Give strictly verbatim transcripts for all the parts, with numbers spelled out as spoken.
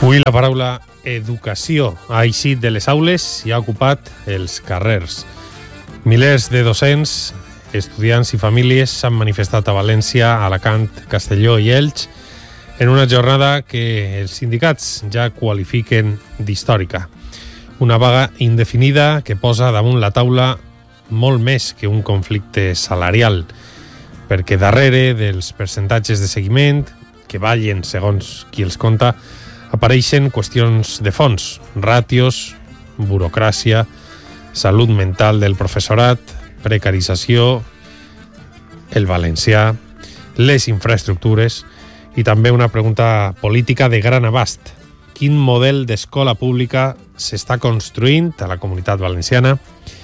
Avui la paraula educació ha eixit de les aules i ha ocupat els carrers. Milers de docents, estudiants i famílies s'han manifestat a València, Alacant, Castelló i Elx en una jornada que els sindicats ja qualifiquen d'històrica. Una vaga indefinida que posa damunt la taula molt més que un conflicte salarial, perquè darrere dels percentatges de seguiment, que ballen segons qui els conta, apareixen qüestions de fons, ràtios, burocràcia, salut mental del professorat, precarització, el valencià, les infraestructures i també una pregunta política de gran abast. Quin model d'escola pública s'està construint a la Comunitat Valenciana?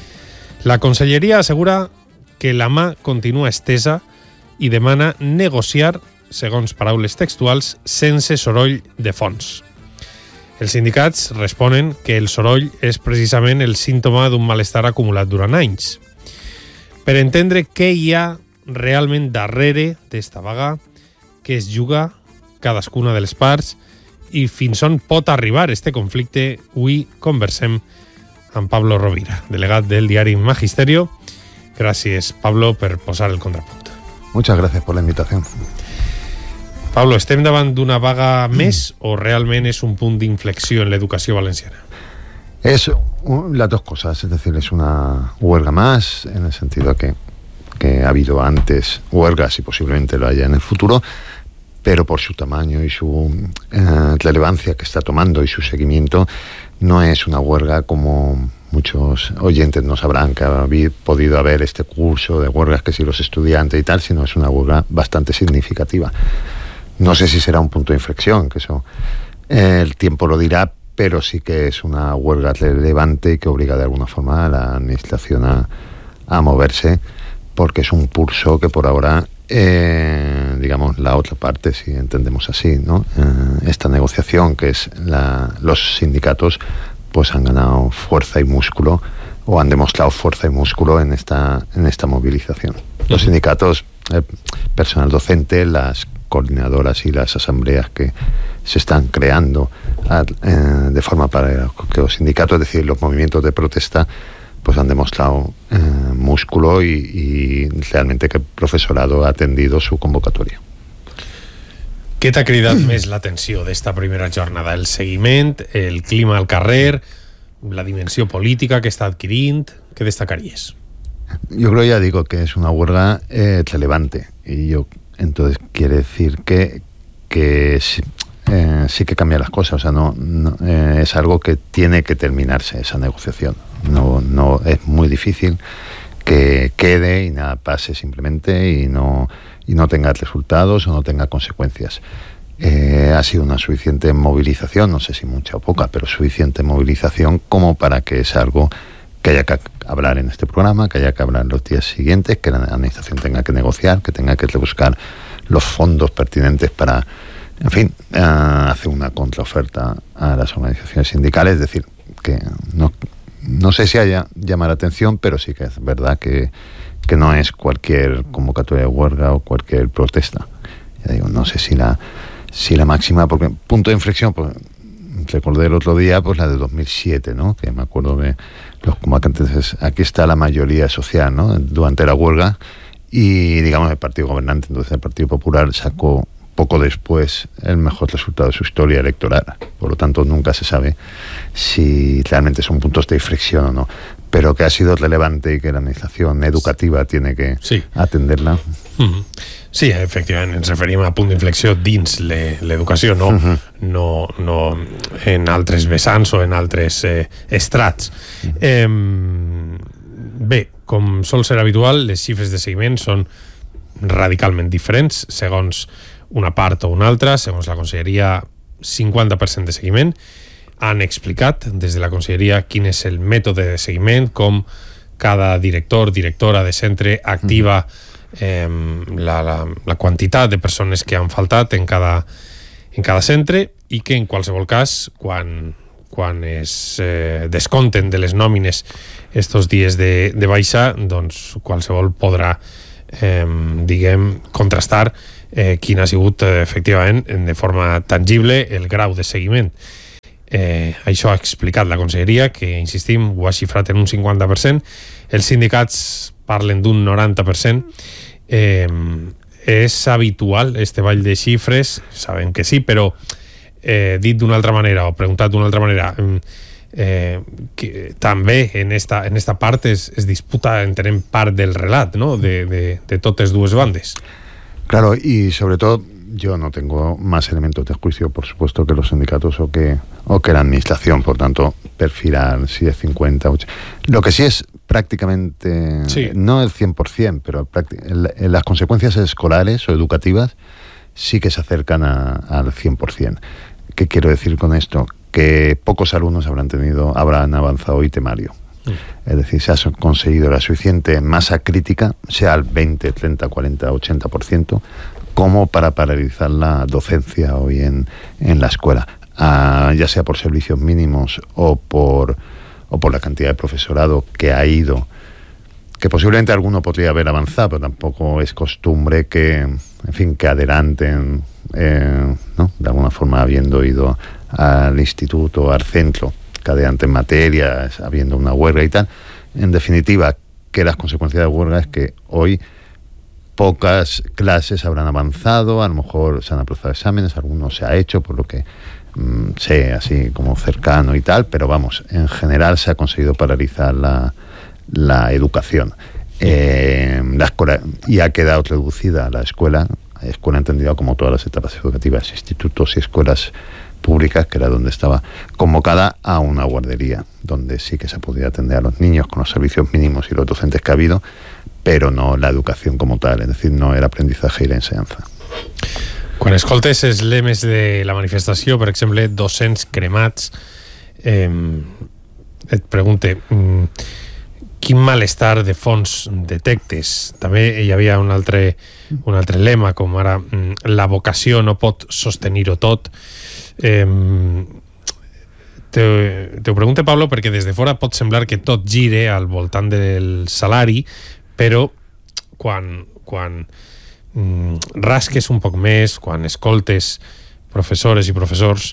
La Conselleria assegura que la mà continua estesa i demana negociar, segons paraules textuals, sense soroll de fons. Els sindicats responen que el soroll és precisament el símptoma d'un malestar acumulat durant anys. Per entendre què hi ha realment darrere d'esta vaga, què es juga cadascuna de les parts i fins on pot arribar este conflicte, avui conversem amb Pablo Rovira, delegat del diari Magisterio. Gràcies, Pablo, per posar el contrapunt. Muchas gracias por la invitación. Pablo, ¿estem davant d'una vaga més o realment és un punt d'inflexió en l'educació valenciana? Es las dos cosas, es decir, es una huelga más, en el sentido que, que ha habido antes huelgas y posiblemente lo haya en el futuro, pero por su tamaño y su eh, relevancia que está tomando y su seguimiento, no es una huelga como muchos oyentes no sabrán que ha podido haber este curso de huelgas que si los estudiantes y tal, sino es una huelga bastante significativa. No sé si será un punto de inflexión, que eso eh, el tiempo lo dirá, pero sí que es una huelga relevante que obliga de alguna forma a la administración a, a moverse, porque es un pulso que por ahora, eh, digamos, la otra parte, si entendemos así, ¿no? Eh, esta negociación, que es la, los sindicatos, pues han ganado fuerza y músculo, o han demostrado fuerza y músculo en esta, en esta movilización. Los sindicatos, el personal docente, las coordinadoras y las asambleas que se están creando eh, de forma para que los sindicatos, es decir, los movimientos de protesta, pues han demostrado eh, músculo y, y realmente que el profesorado ha atendido su convocatoria. Què t'ha cridat més l'atenció d'esta primera jornada? El seguiment, el clima al carrer, la dimensió política que està adquirint? Què destacaries? Yo creo, ya digo, que es una huelga eh, relevante y yo entonces quiere decir que, que sí, eh, sí que cambia las cosas, o sea, no, no eh, es algo que tiene que terminarse esa negociación. No, no es muy difícil que quede y nada pase simplemente y no, y no tenga resultados o no tenga consecuencias. Eh, ha sido una suficiente movilización, no sé si mucha o poca, pero suficiente movilización como para que es algo que haya que hablar en este programa, que haya que hablar los días siguientes, que la administración tenga que negociar, que tenga que rebuscar los fondos pertinentes para, en fin, uh, hacer una contraoferta a las organizaciones sindicales. Es decir, que no, no sé si haya llamar la atención, pero sí que es verdad que, que no es cualquier convocatoria de huelga o cualquier protesta. Ya digo, no sé si la, si la máxima, porque punto de inflexión, pues, recordé el otro día pues la de dos mil siete, ¿no? Que me acuerdo de los convocantes. Aquí está la mayoría social, ¿no? Durante la huelga, y digamos el partido gobernante, entonces el Partido Popular, sacó poco después el mejor resultado de su historia electoral. Por lo tanto, nunca se sabe si realmente son puntos de inflexión o no, pero que ha sido relevante y que la administración educativa tiene que sí. atenderla. Mm-hmm. Sí, efectivament, ens referim a punt d'inflexió dins l'educació, no, uh-huh. no, no en altres vessants o en altres eh, estrats. Uh-huh. Eh, bé, com sol ser habitual, les xifres de seguiment són radicalment diferents segons una part o una altra. Segons la Conselleria, cinquanta per cent de seguiment. Han explicat des de la Conselleria quin és el mètode de seguiment, com cada director, directora de centre activa uh-huh. Eh, la, la, la quantitat de persones que han faltat en cada, en cada centre, i que en qualsevol cas, quan, quan es eh, descompten de les nòmines estos dies de, de baixa, doncs qualsevol podrà eh, diguem, contrastar eh, quin ha sigut, eh, efectivament, de forma tangible, el grau de seguiment. Eh, això ha explicat la conselleria, que, insistim, ho ha xifrat en un cinquanta per cent. Els sindicats parlen d'un noranta per cent. Eh, és habitual este ball de xifres? Sabem que sí, però eh, dit d'una altra manera, o preguntat d'una altra manera, eh, que també en esta, en esta part es, es disputa, entenem, part del relat, ¿no?, de, de, de totes dues bandes. Claro, y sobre todo yo no tengo más elementos de juicio, por supuesto, que los sindicatos o que, o que la administración, por tanto, perfilar si es cincuenta, ochenta. Lo que sí es prácticamente, sí, no el cien por ciento, pero en, en las consecuencias escolares o educativas sí que se acercan a, al cien por ciento. ¿Qué quiero decir con esto? Que pocos alumnos habrán tenido, habrán avanzado hoy temario. Es decir, se ha conseguido la suficiente masa crítica, sea al veinte, treinta, cuarenta, ochenta por ciento, como para paralizar la docencia hoy en, en la escuela, ah, ya sea por servicios mínimos o por, o por la cantidad de profesorado que ha ido, que posiblemente alguno podría haber avanzado, pero tampoco es costumbre que, en fin, que adelanten, eh, ¿no?, de alguna forma habiendo ido al instituto, al centro, que adelanten materias, habiendo una huelga y tal. En definitiva, que las consecuencias de la huelga es que hoy pocas clases habrán avanzado, a lo mejor se han aplazado exámenes, algunos se ha hecho, por lo que mmm, sé, así como cercano y tal, pero vamos, en general se ha conseguido paralizar la, la educación. Eh, la escuela, y ha quedado reducida la escuela, escuela entendida como todas las etapas educativas, institutos y escuelas públicas, que era donde estaba convocada, a una guardería, donde sí que se podía atender a los niños con los servicios mínimos y los docentes que ha habido, però no la educació com tal, és a dir, no el aprendizaje i la enseñanza. Quan escoltes els lemes de la manifestació, per exemple, docents cremats, eh, et pregunte, mm, quin malestar de fons detectes? També hi havia un altre, un altre lema, com ara, mm, la vocació no pot sostenir-ho tot. Eh, te, te ho pregunto, Pablo, perquè des de fora pot semblar que tot gire al voltant del salari, però quan, quan mm, rasques un poc més, quan escoltes professores i professors,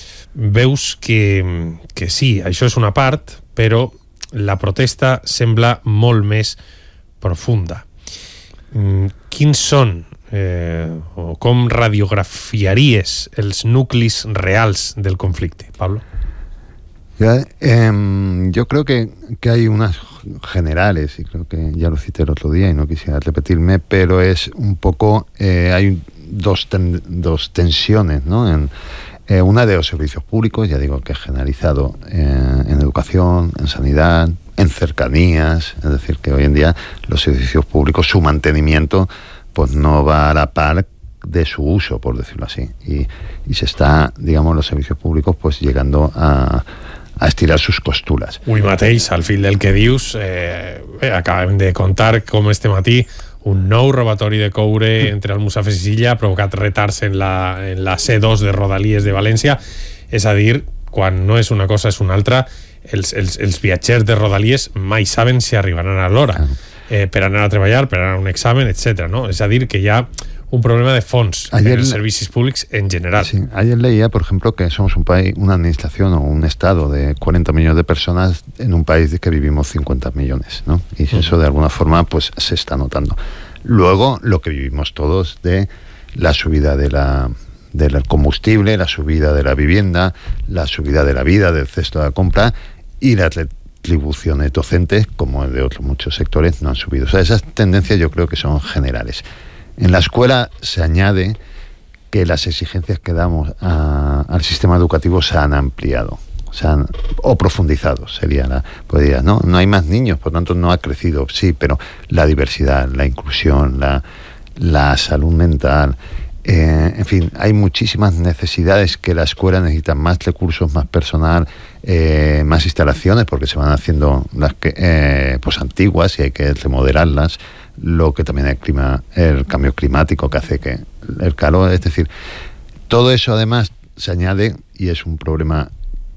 veus que, que sí, això és una part, però la protesta sembla molt més profunda. Mm, quins són, eh, o com radiografiaries els nuclis reals del conflicte, Pablo? Ya, eh, yo creo que, que hay unas generales, y creo que ya lo cité el otro día y no quisiera repetirme, pero es un poco, eh, hay dos, ten, dos tensiones, ¿no? En, eh, una de los servicios públicos, ya digo que es generalizado eh, en educación, en sanidad, en cercanías, es decir, que hoy en día los servicios públicos, su mantenimiento, pues no va a la par de su uso, por decirlo así, y, y se está, digamos, los servicios públicos pues llegando a a estirar sus costuras. Avui mateix, al fil del que dius, eh, eh, acabem de contar com este matí un nou robatori de coure entre Almussafes i Silla ha provocat retards en la, en la C dos de Rodalies de València. És a dir, quan no és una cosa és una altra, els, els, els viatgers de Rodalies mai saben si arribaran a l'hora, eh, per anar a treballar, per anar a un examen, etcètera, no? És a dir, que hi ha un problema de fons ayer, en los servicios públicos en general. Sí, ayer leía, por ejemplo, que somos un país, una administración o un estado de cuarenta millones de personas en un país de que vivimos cincuenta millones, ¿no? Y uh-huh. eso de alguna forma pues se está notando. Luego, lo que vivimos todos de la subida de la, del combustible, la subida de la vivienda, la subida de la vida, del cesto de la compra y las retribuciones docentes, como de otros muchos sectores, no han subido. O sea, esas tendencias yo creo que son generales. En la escuela se añade que las exigencias que damos a, al sistema educativo se han ampliado, se han, o profundizado, sería la podría, ¿no? No hay más niños, por tanto no ha crecido, sí, pero la diversidad, la inclusión, la, la salud mental, eh, en fin, hay muchísimas necesidades que la escuela necesita, más recursos, más personal, eh, más instalaciones, porque se van haciendo las que, eh, pues antiguas y hay que remodelarlas. Lo que también el clima, el cambio climático que hace que el calor, es decir, todo eso además se añade y es un problema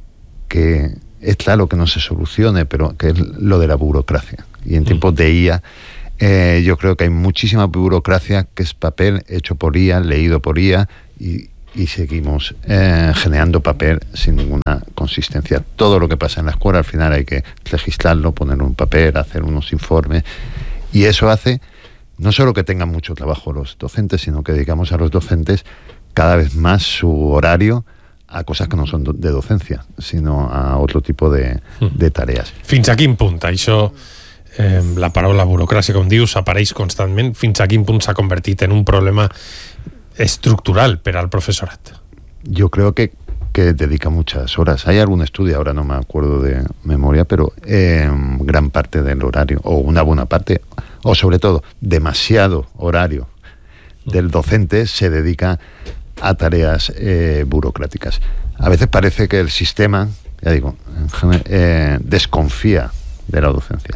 que es claro que no se solucione, pero que es lo de la burocracia. Y en tiempos de I A Eh, yo creo que hay muchísima burocracia que es papel hecho por I A, leído por I A, y, y seguimos eh, generando papel sin ninguna consistencia. Todo lo que pasa en la escuela al final hay que legislarlo, poner un papel, hacer unos informes, y eso hace no solo que tengan mucho trabajo los docentes, sino que dedicamos a los docentes cada vez más su horario a coses que no són de docencia, sino a otro tipo de, de tareas. Fins a quin punt això, eh, la paraula burocràcia, com dius, apareix constantment, fins a quin punt s'ha convertit en un problema estructural per al profesorat? Yo creo que, que dedica muchas horas. Hay algún estudio, ahora no me acuerdo de memoria, pero eh, gran parte del horario, o una buena parte, o sobre todo demasiado horario del docente se dedica a tareas eh, burocráticas. A veces parece que el sistema, ya digo, en general, eh, desconfía de la docencia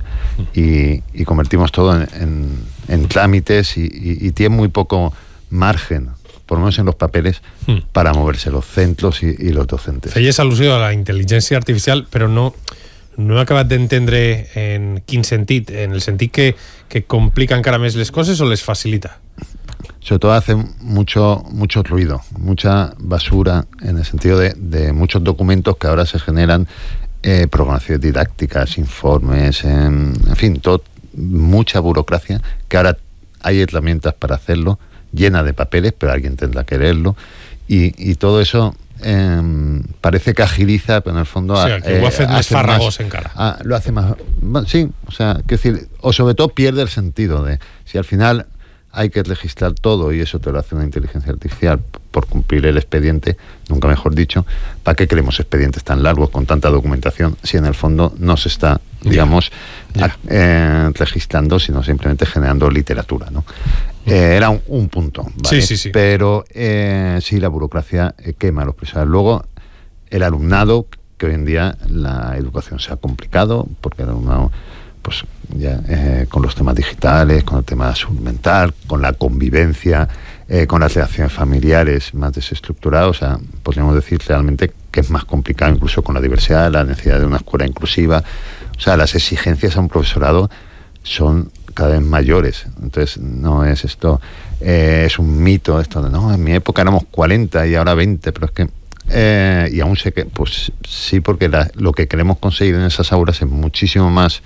y, y convertimos todo en, en, en trámites y, y, y tiene muy poco margen, por lo menos en los papeles, mm. para moverse los centros y, y los docentes. Feies al·lusió a la intel·ligència artificial, però no, no he acabat d'entendre en quin sentit, en el sentit que, que complica encara més les coses o les facilita? Sobre todo hace mucho mucho ruido, mucha basura, en el sentido de, de muchos documentos que ahora se generan, eh, programaciones didácticas, informes, en, en fin, todo, mucha burocracia, que ahora hay herramientas para hacerlo, llena de papeles, pero alguien tendrá que leerlo, y, y todo eso eh, parece que agiliza, pero en el fondo... O sea, que eh, ho ha fet més farragós encara. Ah, lo hace más... Bueno, sí, o sea, quiero decir, o sobre todo pierde el sentido de, si al final hay que registrar todo y eso te lo hace una inteligencia artificial por cumplir el expediente, nunca mejor dicho, ¿para qué queremos expedientes tan largos con tanta documentación si en el fondo no se está, digamos, yeah. Yeah. Eh, registrando, sino simplemente generando literatura, ¿no? Eh, era un, un punto, ¿vale? Sí, sí, sí. Pero eh, sí, la burocracia eh, quema a los profesores. Luego, el alumnado, que hoy en día la educación se ha complicado, porque el alumnado, pues ya eh, con los temas digitales, con el tema de salud mental, con la convivencia, eh, con las relaciones familiares más desestructuradas, o sea, podríamos decir realmente que es más complicado, incluso con la diversidad, la necesidad de una escuela inclusiva. O sea, las exigencias a un profesorado son cada vez mayores. Entonces, no es esto, eh, es un mito esto de, no, en mi época éramos cuarenta y ahora veinte, pero es que Eh, y aún sé que, pues sí, porque la, lo que queremos conseguir en esas aulas es muchísimo más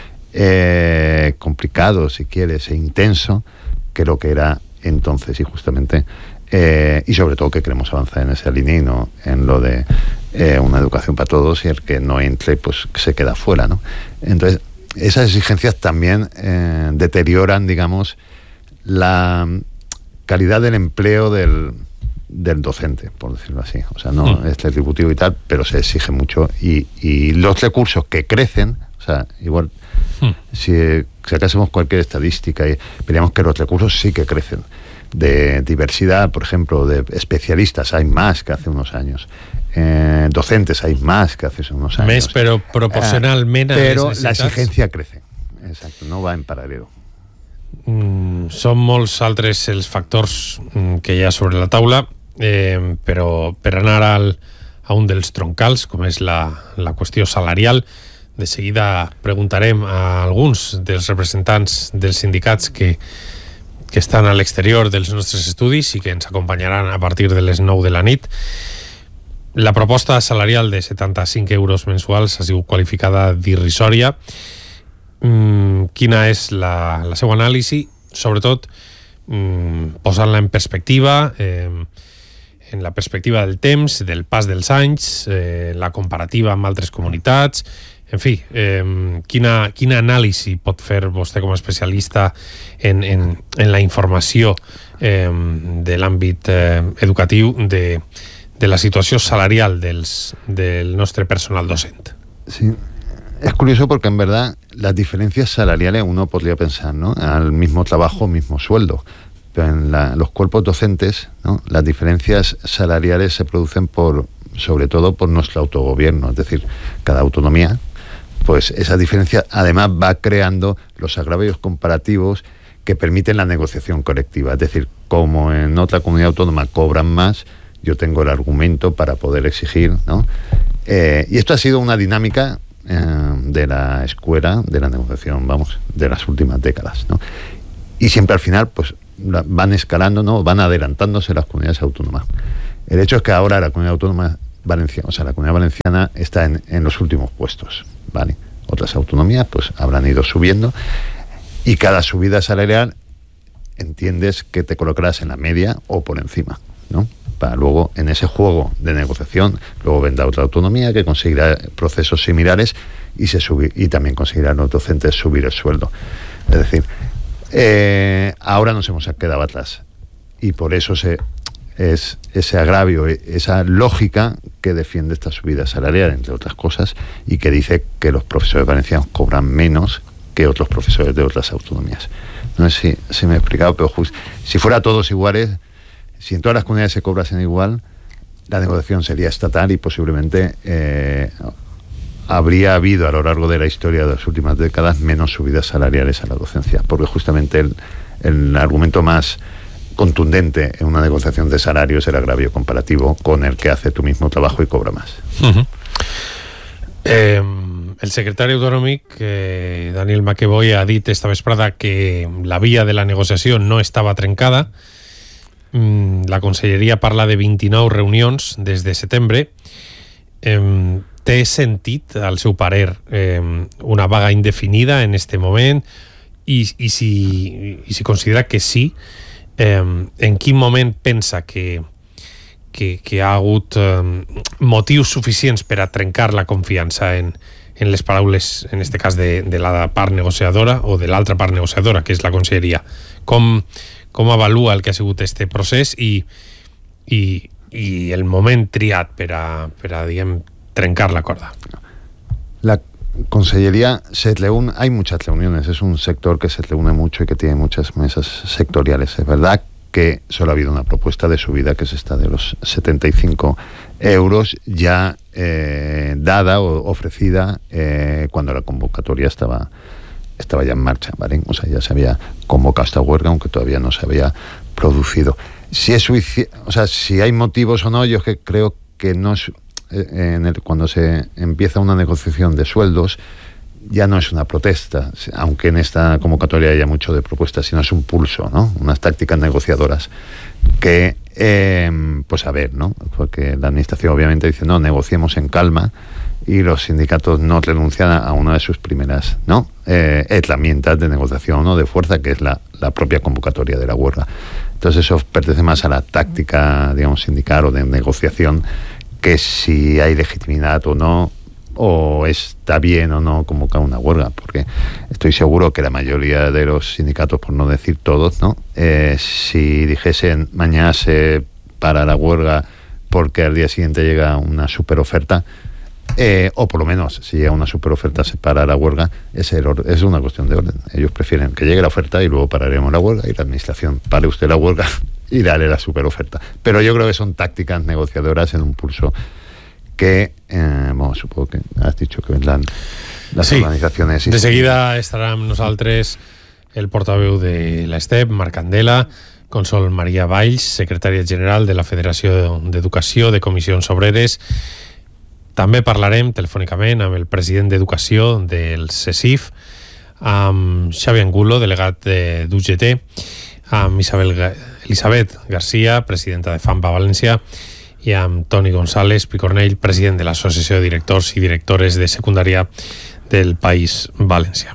eh, complicado, si quieres, e intenso que lo que era entonces, y justamente eh, y sobre todo que queremos avanzar en esa línea y no en lo de eh, una educación para todos, y el que no entre pues se queda fuera, ¿no? Entonces esas exigencias también eh, deterioran, digamos, la calidad del empleo del del docente, por decirlo así. O sea, no mm. es retributivo y tal, pero se exige mucho, y, y los recursos que crecen, o sea, igual mm. si sacásemos cualquier estadística y veríamos que los recursos sí que crecen. De diversidad, por ejemplo, de especialistas hay más que hace unos años. Eh, docentes hay más que hace unos años. Més, però proporcionalment... Eh, però la exigència crece. Exacto, no va en paral·lelo. Mm, són molts altres els factors mm, que hi ha sobre la taula, eh, però per anar al, a un dels troncals, com és la, la qüestió salarial, de seguida preguntarem a alguns dels representants dels sindicats que, que estan a l'exterior dels nostres estudis i que ens acompanyaran a partir de les nou de la nit. La proposta salarial de setanta-cinc euros mensuals ha sigut qualificada d'irrisòria. Mm, quina és la, la seva anàlisi, sobretot mm, posant-la en perspectiva, eh, en la perspectiva del temps, del pas dels anys, eh, la comparativa amb altres comunitats, en fi, eh, quina, quina anàlisi pot fer vostè com a especialista en, en, en la informació eh, de l'àmbit eh, educatiu de, de la situació salarial dels, del nostre personal docent? Sí. Es curioso porque en verdad las diferencias salariales uno podría pensar, ¿no? Al mismo trabajo, mismo sueldo. Pero en la, los cuerpos docentes, ¿no? Las diferencias salariales se producen por, sobre todo por nuestro autogobierno. Es decir, cada autonomía, pues esa diferencia además va creando los agravios comparativos que permiten la negociación colectiva. Es decir, como en otra comunidad autónoma cobran más, yo tengo el argumento para poder exigir, ¿no? Eh, y esto ha sido una dinámica Eh, de la escuela, de la negociación, vamos, de las últimas décadas, ¿no? Y siempre al final, pues, van escalando, ¿no? Van adelantándose las comunidades autónomas. El hecho es que ahora la comunidad autónoma valenciana, o sea, la comunidad valenciana está en, en los últimos puestos, ¿vale? Otras autonomías, pues, habrán ido subiendo, y cada subida salarial entiendes que te colocarás en la media o por encima, ¿no? Para luego, en ese juego de negociación, luego vendrá otra autonomía que conseguirá procesos similares y se subir, y también conseguirán los docentes subir el sueldo. Es decir, eh, ahora nos hemos quedado atrás, y por eso se, es ese agravio, esa lógica que defiende esta subida salarial, entre otras cosas, y que dice que los profesores valencianos cobran menos que otros profesores de otras autonomías. No sé si, si me he explicado, pero justo, si fuera todos iguales, si en todas las comunidades se cobrasen igual, la negociación sería estatal y posiblemente eh, habría habido a lo largo de la historia de las últimas décadas menos subidas salariales a la docencia, porque justamente el, el argumento más contundente en una negociación de salarios es el agravio comparativo con el que hace tu mismo trabajo y cobra más. Uh-huh. eh, el secretari autonòmic, eh, Daniel McEvoy, ha dit esta vesprada que la via de la negociació no estava trencada. Mm, la Conselleria parla de vint-i-nou reunions des de setembre. Eh, té sentit, al seu parer, eh, una vaga indefinida en este moment? I, i, si, i si considera que sí, eh, en quin moment pensa que que, que ha hagut eh, motius suficients per a trencar la confiança en, en les paraules, en este cas, de, de la part negociadora o de l'altra part negociadora, que és la Conselleria. Com, com avalua el que ha sigut este procés i, i, i el moment triat per a, per a diguem, trencar la corda? La Consellería se reúne, hay muchas reuniones, es un sector que se reúne mucho y que tiene muchas mesas sectoriales. Es verdad que solo ha habido una propuesta de subida, que es esta de los setenta y cinco euros, ya eh, dada o ofrecida eh, cuando la convocatoria estaba, estaba ya en marcha, ¿vale? O sea, ya se había convocado esta huelga, aunque todavía no se había producido. Si es suici- o sea, si hay motivos o no, yo es que creo que no es, eh, en el, cuando se empieza una negociación de sueldos, ya no es una protesta, aunque en esta convocatoria haya mucho de propuestas, sino es un pulso, ¿no? Unas tácticas negociadoras que, eh, pues a ver, ¿no? Porque la administración obviamente dice, no, negociemos en calma, y los sindicatos no renuncian a una de sus primeras, ¿no? Eh, herramientas de negociación, ¿no? De fuerza, que es la, la propia convocatoria de la huelga. Entonces eso pertenece más a la táctica, digamos, sindical o de negociación, que si hay legitimidad o no, o está bien o no convocar una huelga, porque estoy seguro que la mayoría de los sindicatos, por no decir todos, ¿no? Eh, si dijesen mañana se para la huelga porque al día siguiente llega una super oferta, eh, o por lo menos si llega una super oferta se para la huelga, es, el or- es una cuestión de orden. Ellos prefieren que llegue la oferta y luego pararemos la huelga, y la administración pare usted la huelga y dale la super oferta. Pero yo creo que son tácticas negociadoras en un pulso que, eh, bueno, supongo que has dicho que vendrán las sí, organizaciones. De seguida estarà amb nosaltres el portaveu de l'ESTEP, Marc Candela, Consol Maria Valls, secretària general de la Federació d'Educació de Comissions Obreres. També parlarem telefònicament amb el president d'Educació del CESIF, amb Xavi Angulo, delegat de d'U G T, amb Isabel Ga- Elisabet Garcia, presidenta de FAMPA València, i amb Toni González Picornell, president de l'Associació de Directors i Directores de Secundària del País Valencià.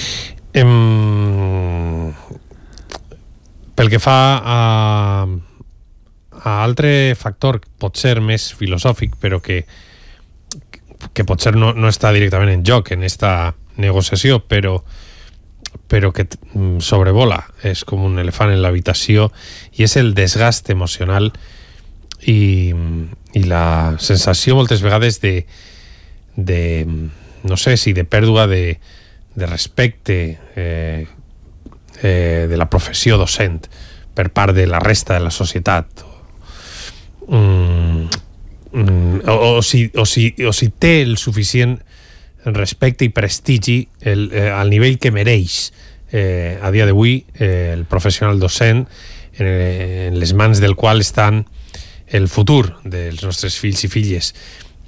Em... Pel que fa a, a altre factor, potser més filosòfic, però que, que potser no, no està directament en joc en esta negociació, però, però que sobrevola, és com un elefant en l'habitació, i és el desgast emocional i, i la sensació moltes vegades de, de no sé si de pèrdua de, de respecte eh, eh, de la professió docent per part de la resta de la societat, mm, mm, o, o, si, o, si, o si té el suficient respecte i prestigi el, eh, al nivell que mereix eh, a dia d'avui eh, el professional docent, en, en les mans del qual estan el futur dels nostres fills i filles.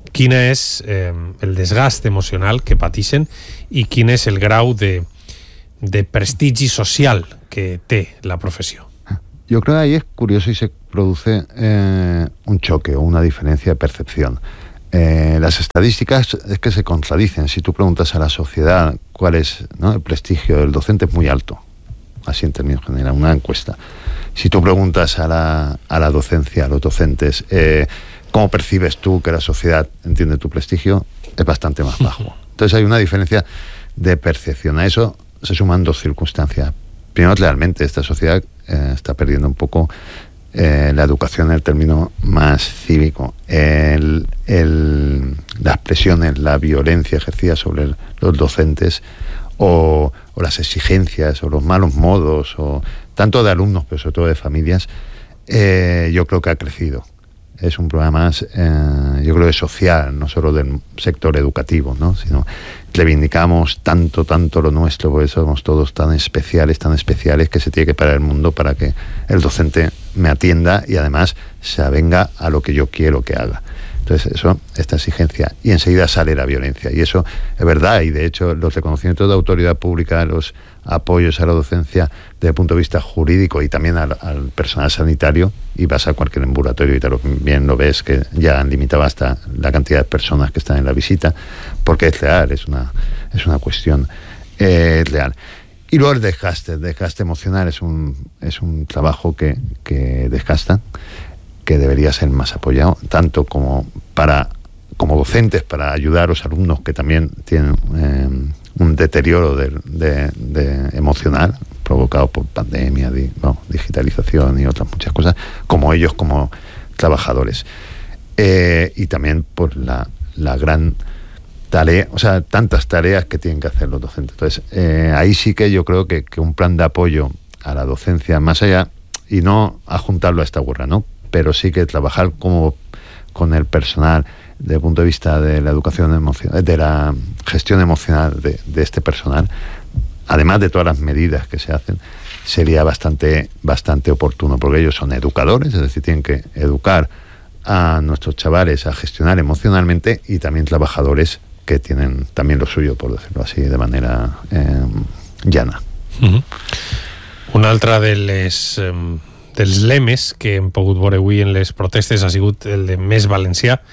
quin és eh, el desgast emocional que pateixen i quin és el grau de, de prestigi social que té la profesión. Yo creo que ahí es curioso y se produce eh, un choque o una diferencia de percepción. Eh, las estadísticas es que se contradicen. Si tú preguntas a la sociedad cuál es, ¿no?, el prestigio del docente, es muy alto, así en términos generales, una encuesta. Si tú preguntas a la, a la docencia, a los docentes, eh, cómo percibes tú que la sociedad entiende tu prestigio, es bastante más bajo. Entonces hay una diferencia de percepción. A eso se suman dos circunstancias. Primero, realmente esta sociedad eh, está perdiendo un poco eh, la educación en el término más cívico. El, el, las presiones, la violencia ejercida sobre el, los docentes o, o las exigencias o los malos modos, o tanto de alumnos pero sobre todo de familias, eh, yo creo que ha crecido. Es un problema más, eh, yo creo que social, no solo del sector educativo, ¿no?, sino reivindicamos tanto, tanto lo nuestro, porque somos todos tan especiales, tan especiales, que se tiene que parar el mundo para que el docente me atienda y además se avenga a lo que yo quiero que haga. Entonces, eso, esta exigencia, y enseguida sale la violencia, y eso es verdad, y de hecho los reconocimientos de autoridad pública, los apoyos a la docencia desde el punto de vista jurídico y también al, al personal sanitario, y vas a cualquier ambulatorio y te lo, bien lo ves, que ya han limitado hasta la cantidad de personas que están en la visita, porque es real, es una, es una cuestión eh, real. Y luego el desgaste, el desgaste emocional es un, es un trabajo que, que desgasta, que debería ser más apoyado, tanto como para como docentes, para ayudar a los alumnos que también tienen eh, un deterioro de, de, de emocional provocado por pandemia, di, bueno, digitalización y otras muchas cosas, como ellos como trabajadores. Eh, y también por la, la gran tarea, o sea, tantas tareas que tienen que hacer los docentes. Entonces, eh, ahí sí que yo creo que, que un plan de apoyo a la docencia, más allá, y no adjuntarlo a esta guerra, ¿no?, pero sí que trabajar como con el personal desde el punto de vista de la educación emocional, de la gestión emocional de, de este personal, además de todas las medidas que se hacen, sería bastante, bastante oportuno, porque ellos son educadores, es decir, tienen que educar a nuestros chavales a gestionar emocionalmente, y también trabajadores que tienen también lo suyo, por decirlo así, de manera eh, llana. Uh-huh. Una altra de les... Um... dels lemes que hem pogut veure avui en les protestes ha sigut el de Més Valencià.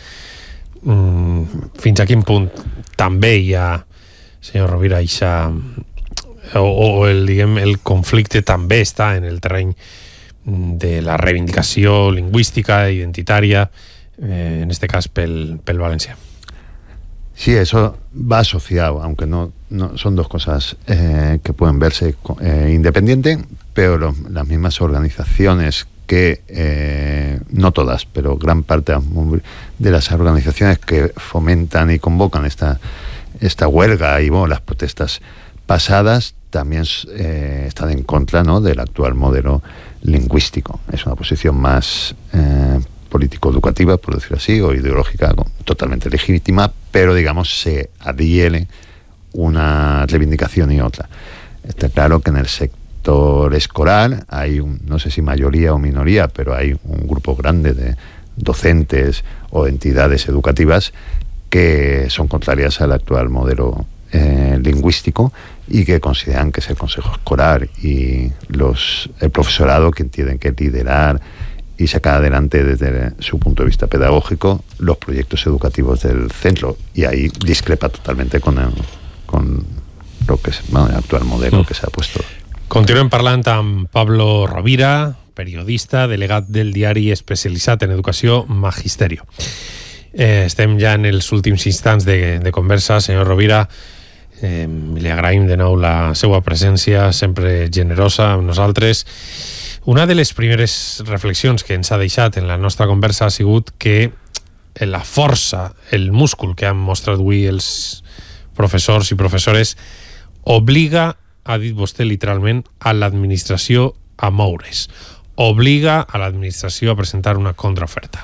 Mm, fins a quin punt també hi ha, senyor Rovira, ixa, o, o el, diguem, el conflicte també està en el terreny de la reivindicació lingüística, identitària, eh, en este cas pel, pel valencià? Sí, eso va asociado, aunque no, no son dos cosas eh, que pueden verse eh, independientes, pero lo, las mismas organizaciones que, eh, no todas, pero gran parte de las organizaciones que fomentan y convocan esta, esta huelga y bueno, las protestas pasadas, también eh, están en contra, ¿no?, del actual modelo lingüístico. Es una posición más eh, político-educativa, por decirlo así, o ideológica, totalmente legítima, pero digamos se adhiere una reivindicación y otra. Está claro que en el sector escolar hay un, no sé si mayoría o minoría, pero hay un grupo grande de docentes o entidades educativas que son contrarias al actual modelo eh, lingüístico y que consideran que es el consejo escolar y los el profesorado quien tienen que liderar y sacar adelante desde su punto de vista pedagógico los proyectos educativos del centro, y ahí discrepa totalmente con, el, con lo que es, bueno, el actual modelo mm. que se ha puesto. Continuem parlant amb Pablo Rovira, periodista, delegat del diari especialitzat en educació Magisterio. Eh, estem ja en els últims instants de, de conversa. Senyor Rovira, eh, li agraïm de nou la seva presència, sempre generosa amb nosaltres. Una de les primeres reflexions que ens ha deixat en la nostra conversa ha sigut que la força, el múscul que han mostrat avui els professors i professores obliga, ha dit vostè literalment, a l'administració a moure's. Obliga a l'administració a presentar una contraoferta.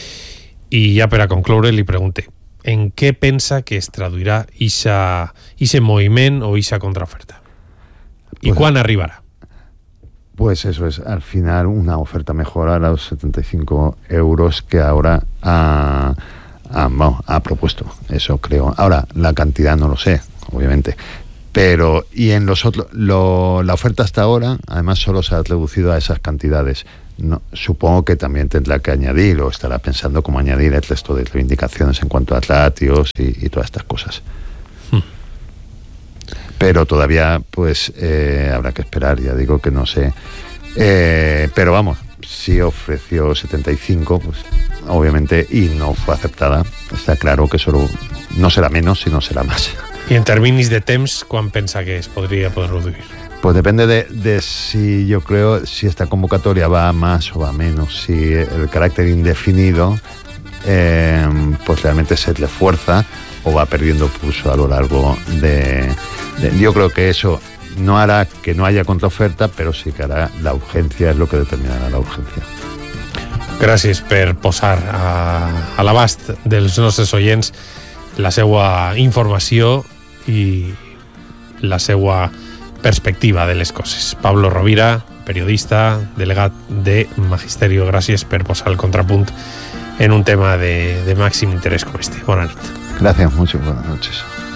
I ja per a concloure li pregunte, en què pensa que es traduirà ese moviment o esa contraoferta? I pues, quan arribarà? Pues eso es, al final, una oferta mejor a los setenta y cinco euros que ahora a, a vamos, ha propuesto, eso creo. Ahora, la cantidad no lo sé, obviamente. Pero, y en los otros, lo, la oferta hasta ahora, además solo se ha reducido a esas cantidades. No, supongo que también tendrá que añadir, o estará pensando cómo añadir el resto de reivindicaciones en cuanto a ratios y, y todas estas cosas. Hmm. Pero todavía, pues, eh, habrá que esperar, ya digo que no sé. Eh, pero vamos, si ofreció setenta y cinco, pues, obviamente, y no fue aceptada, está claro que solo no será menos, sino será más. I en terminis de temps, quan pensa que es podria poder reduir? Pues depende de, de si yo creo si esta convocatoria va a más o va a menos. Si el carácter indefinido eh, pues realmente se le fuerza o va perdiendo pulso a lo largo de, de... Yo creo que eso no hará que no haya contraoferta, però sí que harà la urgència, és el que determinarà la urgència. Gràcies per posar a, a l'abast dels nostres oients la seva informació i la seva perspectiva de les coses. Pablo Rovira, periodista, delegat de Magisterio, gràcies per posar el contrapunt en un tema de, de màxim interès com este. Bona nit. Gracias, mucho buenas noches.